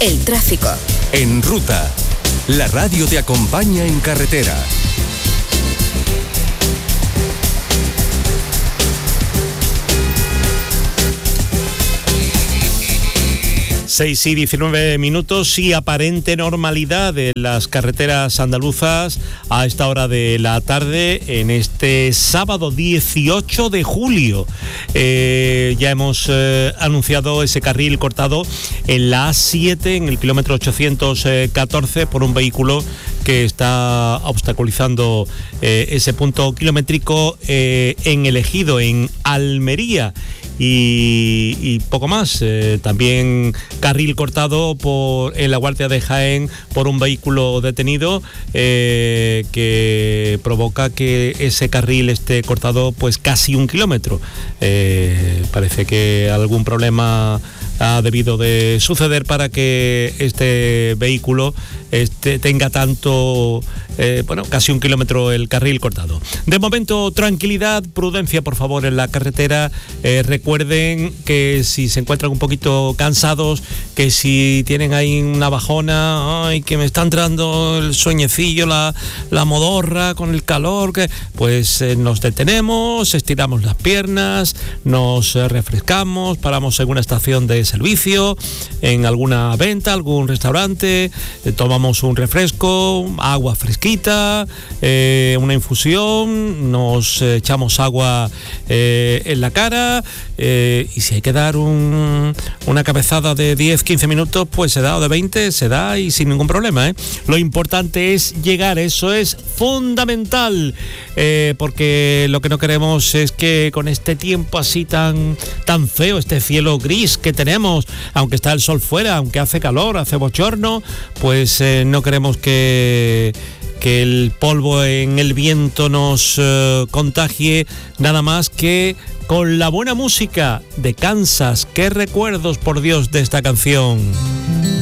El tráfico. En Ruta, la radio te acompaña en carretera. 6:19 y aparente normalidad de las carreteras andaluzas a esta hora de la tarde en este sábado 18 de julio. Ya hemos anunciado ese carril cortado en la A7 en el kilómetro 814 por un vehículo que está obstaculizando ese punto kilométrico en el Ejido, en Almería. Y poco más, también carril cortado en la Guardia de Jaén por un vehículo detenido que provoca que ese carril esté cortado pues casi 1 kilómetro. Parece que algún problema ha debido de suceder para que este vehículo tenga tanto, casi 1 kilómetro el carril cortado. De momento, tranquilidad, prudencia por favor en la carretera. Recuerden que si se encuentran un poquito cansados, que si tienen ahí una bajona, que me está entrando el sueñecillo, la modorra con el calor, pues nos detenemos, estiramos las piernas, nos refrescamos, paramos en una estación de servicio, en alguna venta, algún restaurante, tomamos un refresco, agua fresquita, una infusión, nos echamos agua en la cara, y si hay que dar una cabezada de 10-15 minutos, pues se da, o de 20 se da y sin ningún problema, Lo importante es llegar, eso es fundamental, porque lo que no queremos es que con este tiempo así tan feo, este cielo gris que tenemos, aunque está el sol fuera, aunque hace calor, hace bochorno, pues no queremos que el polvo en el viento nos contagie, nada más que con la buena música de Kansas. Qué recuerdos, por Dios, de esta canción.